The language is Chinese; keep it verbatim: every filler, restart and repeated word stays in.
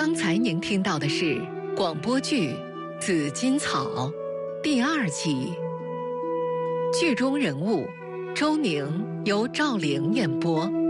刚才您听到的是广播剧《紫金草》第二集，剧中人物周宁由赵玲演播。